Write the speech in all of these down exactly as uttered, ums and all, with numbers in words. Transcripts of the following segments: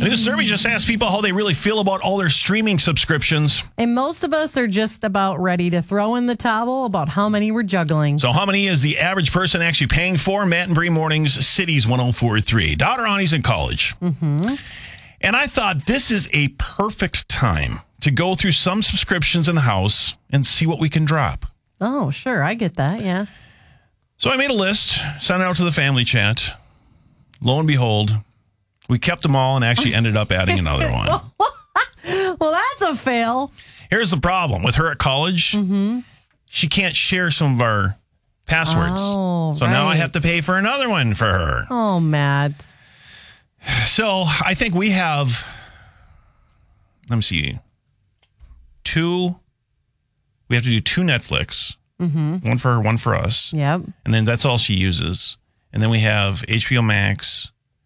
A new survey just asked people how they really feel about all their streaming subscriptions. And most of us are just about ready to throw in the towel about how many we're juggling. So how many is the average person actually paying for? Matt and Bree Mornings, Cities one oh four point three. Daughter Ani's in college. Mm-hmm. And I thought this is a perfect time to go through some subscriptions in the house and see what we can drop. Oh, sure. I get that. Yeah. So I made a list, sent it out to the family chat. Lo and behold, we kept them all and actually ended up adding another one. Well, that's a fail. Here's the problem. With her at college, mm-hmm. she can't share some of our passwords. Oh, so right. now I have to pay for another one for her. Oh, Matt. So I think we have, let me see, two, we have to do two Netflix, mm-hmm. one for her, one for us. Yep. And then that's all she uses. And then we have H B O Max.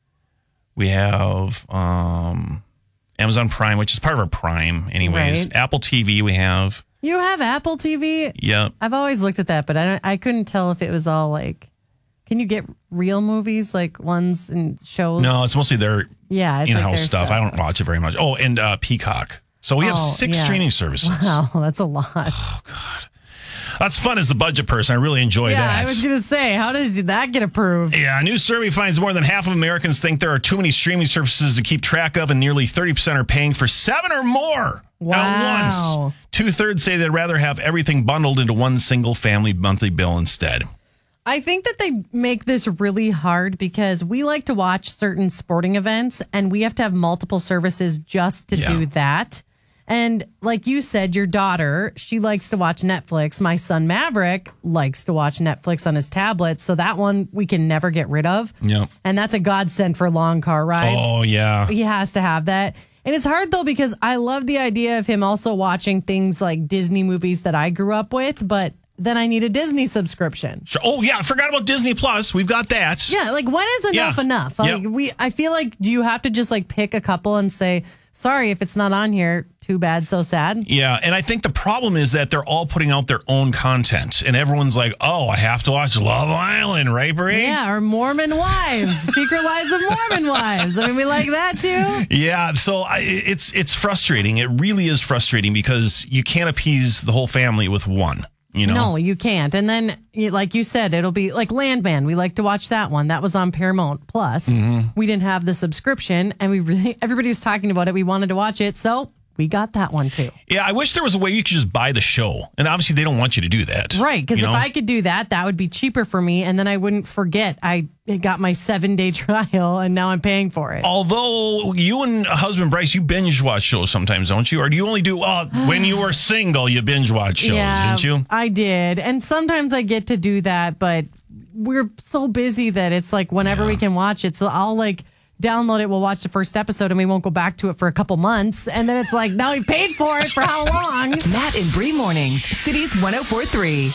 We have um, Amazon Prime, which is part of our Prime anyways. Right. Apple T V we have. You have Apple T V? Yep. I've always looked at that, but I, don't, I couldn't tell if it was all like, can you get real movies, like ones and shows? No, it's mostly their yeah, it's in-house like their stuff. stuff. I don't watch it very much. Oh, and uh, Peacock. So we have Oh, six yeah. streaming services. Wow, that's a lot. Oh, God. That's fun as the budget person. I really enjoy yeah, that. I was going to say, how does that get approved? Yeah, a new survey finds more than half of Americans think there are too many streaming services to keep track of, and nearly thirty percent are paying for seven or more Wow. at once. Two-thirds say they'd rather have everything bundled into one single family monthly bill instead. I think that they make this really hard because we like to watch certain sporting events, and we have to have multiple services just to Yeah. do that. And like you said, your daughter, she likes to watch Netflix. My son Maverick likes to watch Netflix on his tablet. So that one we can never get rid of. Yep. And that's a godsend for long car rides. Oh, yeah. He has to have that. And it's hard, though, because I love the idea of him also watching things like Disney movies that I grew up with. But then I need a Disney subscription. Sure. Oh, yeah. I forgot about Disney Plus. We've got that. Yeah. Like, when is enough Yeah. enough? Like, Yep. we, I feel like, do you have to just like pick a couple and say, sorry, if it's not on here, too bad, so sad? Yeah, and I think the problem is that they're all putting out their own content, and everyone's like, oh, I have to watch Love Island, right, Brie? Yeah, or Mormon Wives, Secret Lives of Mormon Wives. I mean, we like that too. Yeah, so I, it's it's frustrating. It really is frustrating because you can't appease the whole family with one. You know? No, you can't. And then, you- like you said, it'll be like Landman. We like to watch that one. That was on Paramount Plus. Mm-hmm. We didn't have the subscription, and we really everybody was talking about it. We wanted to watch it, so we got that one too. Yeah, I wish there was a way you could just buy the show, and obviously they don't want you to do that, Right, because you if know? I could do that, that would be cheaper for me, and then I wouldn't forget I got my seven-day trial, and now I'm paying for it. Although you and husband Bryce, you binge watch shows sometimes, don't you? Or do you only do uh, when you were single? You binge watch shows, yeah, didn't you? I did, and sometimes I get to do that, but we're so busy that it's like whenever Yeah. we can watch it, so I'll like download it, we'll watch the first episode, and we won't go back to it for a couple months, and then it's like, now we paid for it for how long? Matt and Bree Mornings, Cities one oh four point three.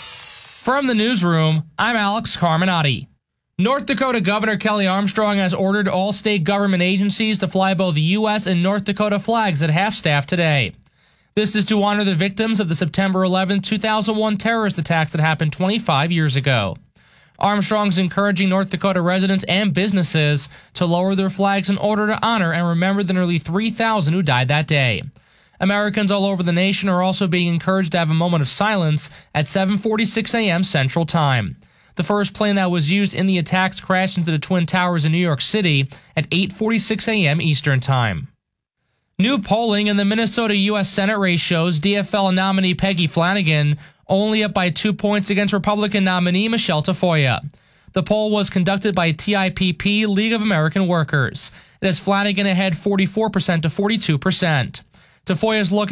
From the newsroom, I'm Alex Carminati. North Dakota Governor Kelly Armstrong has ordered all state government agencies to fly both the U S and North Dakota flags at half-staff today. This is to honor the victims of the September eleventh, two thousand one terrorist attacks that happened twenty-five years ago. Armstrong's encouraging North Dakota residents and businesses to lower their flags in order to honor and remember the nearly three thousand who died that day. Americans all over the nation are also being encouraged to have a moment of silence at seven forty-six a.m. Central Time. The first plane that was used in the attacks crashed into the Twin Towers in New York City at eight forty-six a.m. Eastern Time. New polling in the Minnesota U S Senate race shows D F L nominee Peggy Flanagan only up by two points against Republican nominee Michelle Tafoya. The poll was conducted by T I P P, League of American Workers. It has Flanagan ahead forty-four percent to forty-two percent. Tafoya's looking